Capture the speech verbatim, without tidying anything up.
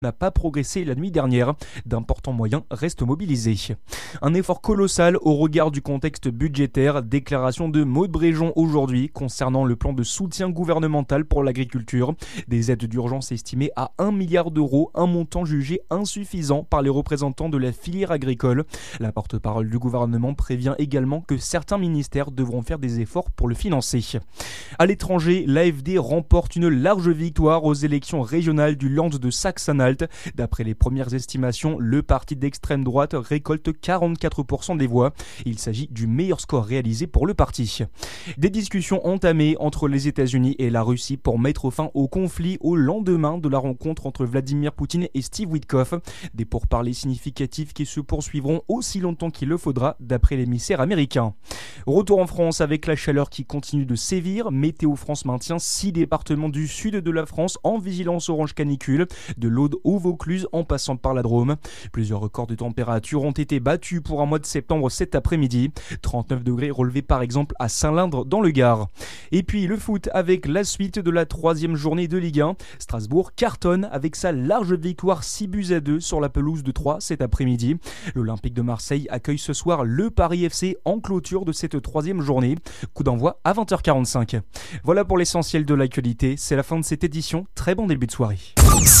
n'a pas progressé la nuit dernière. D'importants moyens restent mobilisés. Un effort colossal au regard du contexte budgétaire. Déclaration de Maud Bréjon aujourd'hui concernant le plan de soutien gouvernemental pour l'agriculture. Des aides d'urgence estimées à un milliard d'euros, un montant jugé insuffisant par les représentants de la filière agricole. La porte-parole du gouvernement prévient également que certains ministères devront faire des efforts pour le financer. À l'étranger, l'A F D remporte une large victoire aux élections régionales du Land de Saxe-Anhalt. D'après les premières estimations, le parti d'extrême droite récolte quarante-quatre pour cent des voix. Il s'agit du meilleur score réalisé pour le parti. Des discussions entamées entre les États-Unis et la Russie pour mettre fin au conflit au lendemain de la rencontre entre Vladimir Poutine et Steve Witkoff. Des pourparlers significatifs qui se poursuivront aussi longtemps qu'il le faudra, d'après l'émissaire américain. Retour en France avec la chaleur qui continue de sévir. Météo France maintient six départements du sud de la France en vigilance orange canicule, de l'Aude au Vaucluse en passant par la Drôme. Plusieurs records de température ont été battus pour un mois de septembre cet après-midi. trente-neuf degrés relevés par exemple à Saint-Lindre dans le Gard. Et puis le foot avec la suite de la troisième journée de Ligue un. Strasbourg cartonne avec sa large victoire six buts à deux sur la pelouse de Troyes cet après-midi. L'Olympique de Marseille accueille ce soir le Paris F C en clôture de cette troisième journée. Coup d'envoi à vingt heures quarante-cinq. Voilà pour l'essentiel de l'actualité. C'est la fin de cette édition. Très bon début de soirée.